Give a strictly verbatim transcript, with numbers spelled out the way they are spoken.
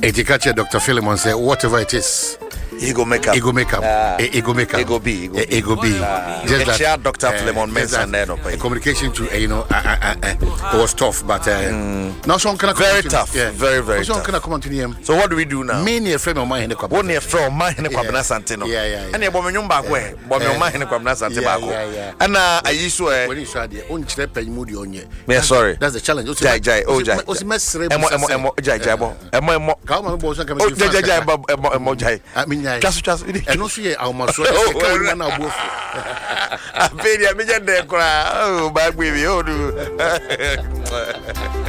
Etikache Doctor Philemon say whatever it is. He go make up. He go make up. Uh, he go make up. He go be. He go be. Uh, just that. Share Doctor Uh, Philemon mentioned that. Uh, communication to uh, you know, uh, uh, uh, it was tough, but uh, mm. now some kind of very tough. Yeah. Very very so tough. Kind of continue. So what do we do now? Me near friend of mine in the club. One near friend of mine in the club. Na Santino. Yeah yeah. And you bomb back way. Bomb your mind in the club. Na Santino. Yeah yeah. And uh, I used to. When you said the only step you mood on you. Yeah sorry. That's the challenge. Jai Jai. Oh Jai. Osi mess. Emo emo emo Jai Jai. Emo emo. Come on, boss. Oh Jai Jai Jai. Emo emo Jai. I mean Jai. Just just. And also yeah, our maso. Oh man, both. I pay the. I mean, oh, bad baby, oh, do.